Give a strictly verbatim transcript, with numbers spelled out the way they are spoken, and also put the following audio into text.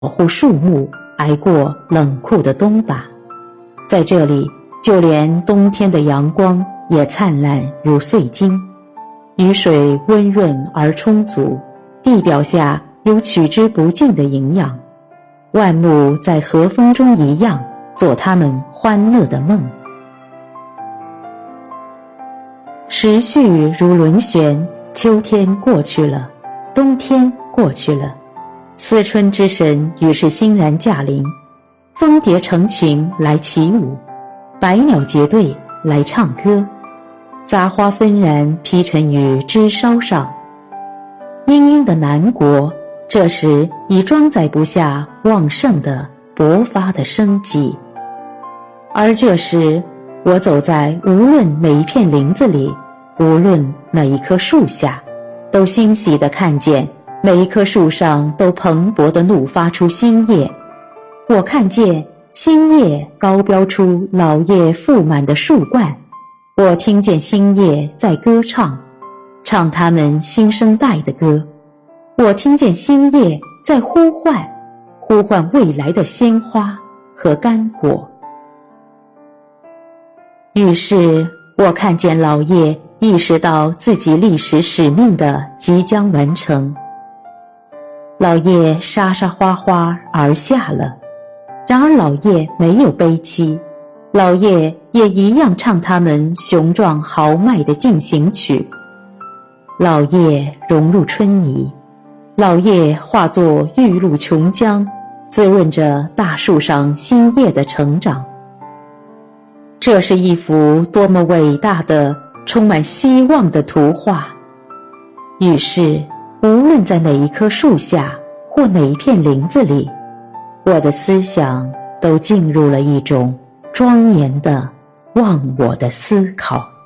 保护树木，挨过冷酷的冬吧。在这里，就连冬天的阳光也灿烂如碎金，雨水温润而充足，地表下有取之不尽的营养，万物在和风中一样，做他们欢乐的梦。时序如轮旋，秋天过去了，冬天过去了，思春之神于是欣然驾临，蜂蝶成群来起舞，百鸟结队来唱歌，杂花纷然披陈于枝梢上。氤氲的南国这时已装载不下旺盛的勃发的生机。而这时我走在无论哪一片林子里，无论哪一棵树下，都欣喜地看见每一棵树上都蓬勃地怒发出新叶。我看见新叶高标出老叶覆满的树冠，我听见新叶在歌唱，唱他们新生代的歌。我听见新叶在呼唤，呼唤未来的鲜花和干果。于是我看见老叶意识到自己历史使命的即将完成，老叶沙沙哗哗而下了。然而老叶没有悲戚，老叶也一样唱他们雄壮豪迈的进行曲。老叶融入春泥，老叶化作玉露琼浆，滋润着大树上新叶的成长。这是一幅多么伟大的充满希望的图画。于是无论在哪一棵树下或哪一片林子里，我的思想都进入了一种庄严的忘我的思考。